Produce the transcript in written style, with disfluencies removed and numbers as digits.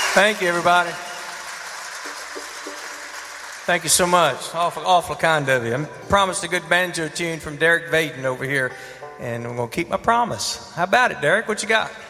Thank you, everybody. Thank you so much. Awful kind of you. I promised a good banjo tune from Derek Vaden over here, and I'm going to keep my promise. How about it, Derek? What you got?